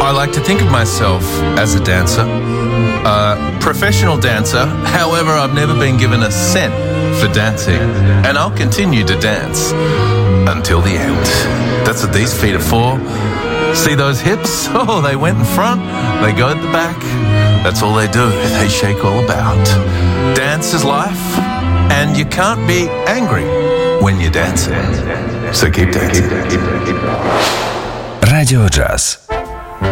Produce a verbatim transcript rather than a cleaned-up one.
I like to think of myself as a dancer, a professional dancer. However, I've never been given a cent for dancing, and I'll continue to dance until the end. That's what these feet are for. See those hips? Oh, they went in front, they go at the back. That's all they do. They shake all about. Dance is life, and you can't be angry when you're dancing. So keep dancing. Радио Джаз.